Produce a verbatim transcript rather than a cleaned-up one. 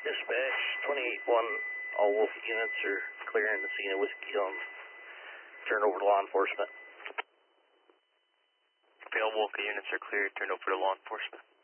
Dispatch twenty-eight one, all Wolf units are clearing the scene of Whiskey on. Turn over to law enforcement. Okay, all Wolf units are cleared. Turn over to law enforcement.